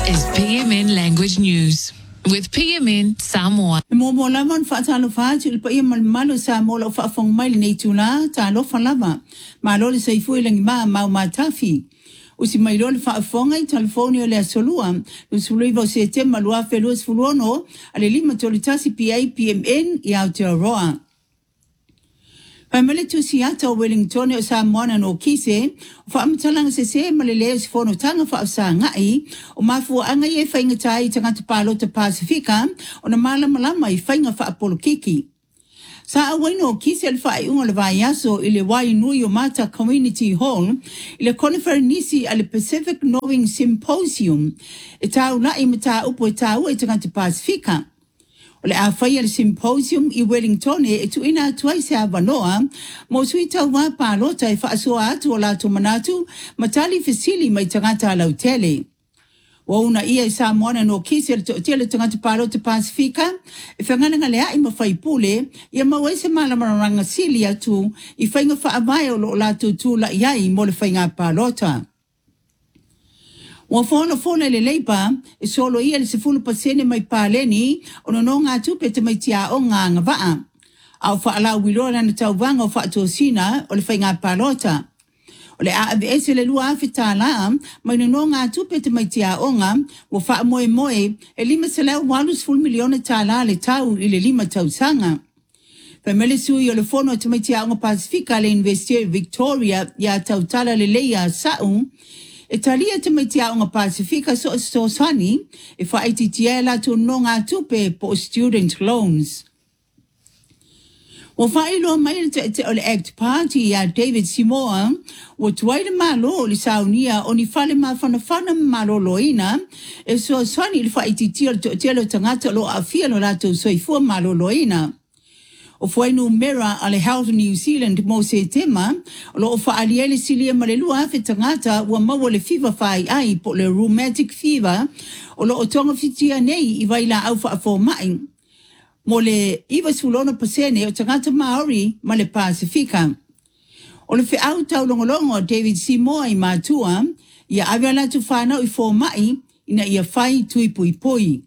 is PMN Language News with PMN Samoa. Mo laman fa talo fa til pa yamal malo sa mo lo fa fong mail nei tuna talo fa lava. Malo le sei fu ilang ma tafi. Usi mai lo fa fonga I telefoni le solua. Lo sului vo se te malua felos fulono ale lima tolitasi PMN I Aotearoa. Pamela tu siata Wellington o Samoa no kise fa amtalang se malele se fono tanga fa sa ngai o mafu anga ye fainga tai tanga te palo te Pasifika o na malama I fainga fa apolokiki sa awino kise fa unga le vaiaso ile wai nui o mata community hall ile conference ale Pacific Knowing Symposium e tau na I mata upo e tau e tanga te Pasifika. Ole a whaia le symposium I Wellington e tu ina tuai se avanoa, mo sui tau wā pālota e whaasua atu o lato manatu, matali fesili mai tangata lau tele. Wauna ia I Samoa no kisi le tele tangata pālota Pasifika, e whangananga lea I mawhai pule, ia maua se malamaranga sili atu, I whainga whaavai o lo lato tūla iai mo le whainga pālota. Wa fona le leipa e solo ia le sefulu pasene mai paleni ono no ngā tupe te mai tia o ngā waa. Au wha ala wiloa na tau wanga o wha tosina o le whainga palota. O le ABS le lua awhita la mai no ngā tupe te mai tia o ngā wa wha moe e lima se leo walus full miliona tā la le tau I le lima tau sanga. Pamela sui o le fono te mai tia o ngā Pasifika le University of Victoria ia tau tala le leia sau e talia te mai tia o ngā Pasifika so sani e whaititia la tu no ngā tupe po student loans. Wa whailo mai te o le ACT Party a David Simoa wa tuaile malo li saunia o ni whale mawhanawhana malo loina e so sani li whaititia le telo tangata lo a fia lo lato soifua malo loina. O fuainu mera ale Health New Zealand mo se tema lo o faaliele silia malelua fe tangata wa maua le fever fai ai po le rheumatic fever o lo o tonga fitia nei I vaila au fa fo mai mo le iwa sulono pasene o tangata Maori ma le Pasifika o le fe au tau longolongo David Seymour I matua ia aviala tu whanau I fo mai ina ia fai tui pui pui.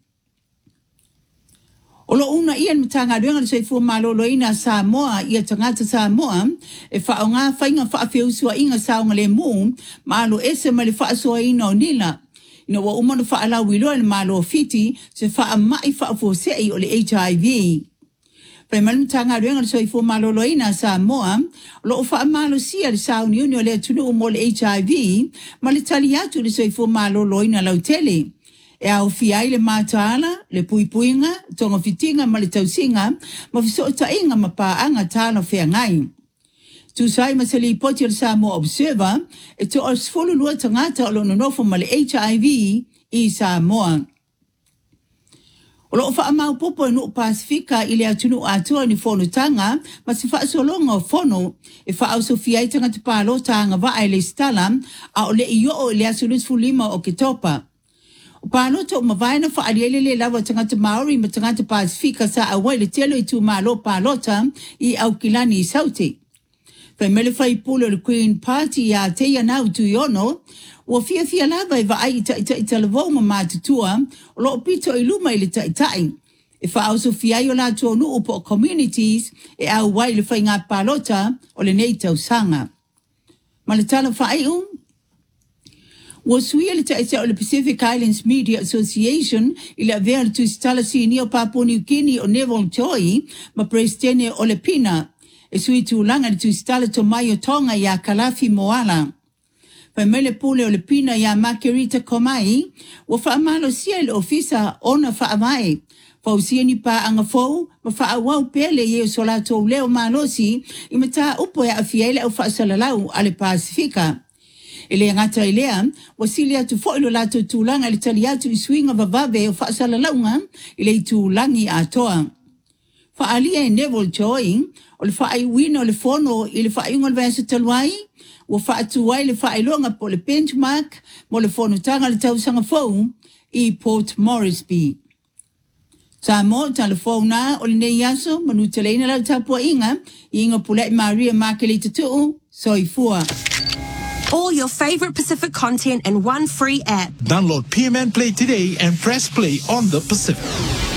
Olo una ia mtanga ruenga le soifua malolo ina Samoa ia tangata Samoa e whaonga whainga whaafeusua inga saonga le mu malo ese ma le whaasua ina o nila. Ina wa umano whaala wiloa le malo fiti se wha mai whaafosei o le HIV. Pai malumtanga ruenga le soifua malolo ina Samoa lo o wha malo sia le saoni uni o le tunu umo le HIV ma le tali atu le soifua malolo ina lautele. E au fiai le mātāla, le puipuinga, tonga fitinga ma le tausinga, ma fiso tainga ma pāanga tāna whea ngai. Tu sai ma se li poti o le Samoa Observer, e to o sfolu lua tangata o lo nonofo ma le HIV I Samoa. O lo wha amau popo no Pasifika I le atunu atua ni fono tanga, ma se wha solonga o fono, e wha au so fiai tanga te pālo tanga wa ai le stala, a o le iyo o le asulus fulima o ke topa. O pāno to mawaina wha ariele le lawa tangata Maori ma tangata Pasifika sa awai le telo I tu malo pālota I au kilani I saute. Whai mele whai pulo le Queen Party a teia nau tu iono, ua fia lava I vaai I talavo ma mātutua, o lo pito I luma I le taitai. E wha au so fiai o la tonu upo communities e au wai le whai ngā pālota o le nei tau sanga. Ma le tala whai was really to the Pacific Islands Media Association ila ver tu stala sini o Papua New Guinea o Neville Toi ma presidente Olepina e sui tu langa tu stala to Maio Tonga ya Kalafi Moala pa mele pule Olepina ya Margarita Komai wa fa malo sia le ofisa ona fa mai fa usieni pa anga fo ma fa wa pele ye solato leo malosi imata upo ya afiele o fa salalau ale Pasifika. Ele ngata ilea wasilia tu fo ilo lato tulanga le taliatu I swinga vavave o whaasala launga ile tulangi atoa. Whaalia e Neville Toi o le whaai wina o le fono I le whaai unga le vasa taluai o whaatuai le whaai longa po le benchmark mo le fono tanga le tausanga fau I Port Moresby. Sa mo telefona o le nei aso manu teleina lau tapua inga pulai Maria Makelita tuu soifua. all your favorite Pacific content in one free app. Download PMN Play today and press play on the Pacific.